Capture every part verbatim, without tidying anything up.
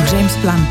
James Blunt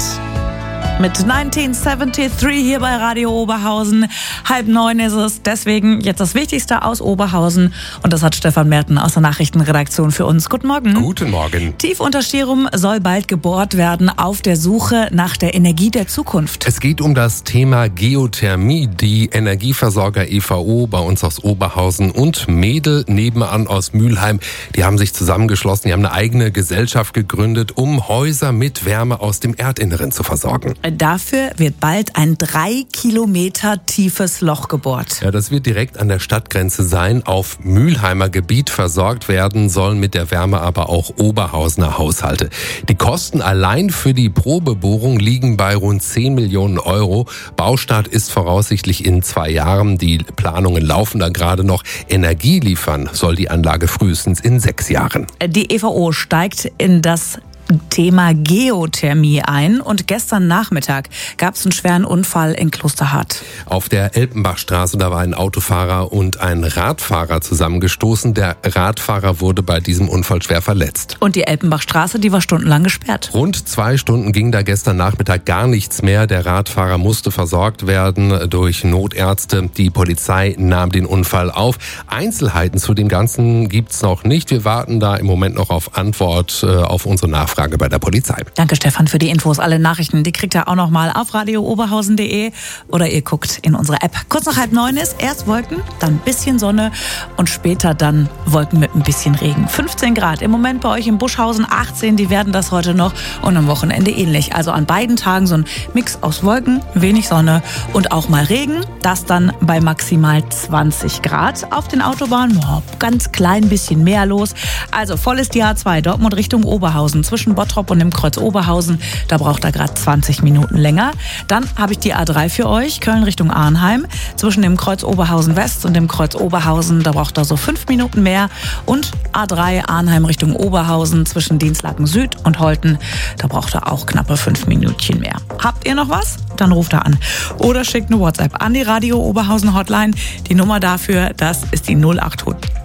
mit neunzehnhundertdreiundsiebzig hier bei Radio Oberhausen. Halb neun ist es, deswegen jetzt das Wichtigste aus Oberhausen. Und das hat Stefan Merten aus der Nachrichtenredaktion für uns. Guten Morgen. Guten Morgen. Tief unter Stirum soll bald gebohrt werden auf der Suche nach der Energie der Zukunft. Es geht um das Thema Geothermie. Die Energieversorger E V O bei uns aus Oberhausen und Mädel nebenan aus Mülheim, die haben sich zusammengeschlossen, die haben eine eigene Gesellschaft gegründet, um Häuser mit Wärme aus dem Erdinneren zu versorgen. Dafür wird bald ein drei Kilometer tiefes Loch gebohrt. Ja, das wird direkt an der Stadtgrenze sein. Auf Mülheimer Gebiet versorgt werden sollen mit der Wärme aber auch Oberhausener Haushalte. Die Kosten allein für die Probebohrung liegen bei rund zehn Millionen Euro. Baustart ist voraussichtlich in zwei Jahren. Die Planungen laufen da gerade noch. Energie liefern soll die Anlage frühestens in sechs Jahren. Die E V O steigt in das Thema Geothermie ein und gestern Nachmittag gab es einen schweren Unfall in Klosterhardt. Auf der Elpenbachstraße, da war ein Autofahrer und ein Radfahrer zusammengestoßen. Der Radfahrer wurde bei diesem Unfall schwer verletzt. Und die Elpenbachstraße, die war stundenlang gesperrt. Rund zwei Stunden ging da gestern Nachmittag gar nichts mehr. Der Radfahrer musste versorgt werden durch Notärzte. Die Polizei nahm den Unfall auf. Einzelheiten zu dem Ganzen gibt's noch nicht. Wir warten da im Moment noch auf Antwort äh, auf unsere Nachfrage. Frage bei der Polizei. Danke Stefan für die Infos. Alle Nachrichten, die kriegt ihr auch noch mal auf radio oberhausen punkt de oder ihr guckt in unsere App. Kurz nach halb neun ist erst Wolken, dann ein bisschen Sonne und später dann Wolken mit ein bisschen Regen. fünfzehn Grad im Moment bei euch in Buschhausen, achtzehn, die werden das heute noch und am Wochenende ähnlich. Also an beiden Tagen so ein Mix aus Wolken, wenig Sonne und auch mal Regen. Das dann bei maximal zwanzig Grad. Auf den Autobahnen, oh, ganz klein bisschen mehr los. Also voll ist die A zwei, Dortmund Richtung Oberhausen. Zwischen Bottrop und dem Kreuz Oberhausen, da braucht er gerade zwanzig Minuten länger. Dann habe ich die A drei für euch, Köln Richtung Arnheim. Zwischen dem Kreuz Oberhausen West und dem Kreuz Oberhausen, da braucht er so fünf Minuten mehr. Und A drei Arnheim Richtung Oberhausen zwischen Dienstlaken Süd und Holten, da braucht er auch knappe fünf Minütchen mehr. Habt ihr noch was? Dann ruft er an. Oder schickt eine WhatsApp an die Radio Oberhausen Hotline. Die Nummer dafür, das ist die null acht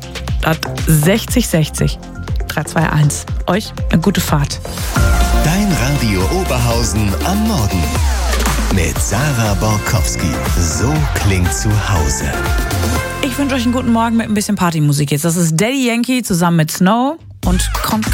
sechzig sechzig drei zwei eins. Euch eine gute Fahrt. Dein Radio Oberhausen am Morgen. Mit Sarah Borkowski. So klingt zu Hause. Ich wünsche euch einen guten Morgen mit ein bisschen Partymusik jetzt. Das ist Daddy Yankee zusammen mit Snow und kommt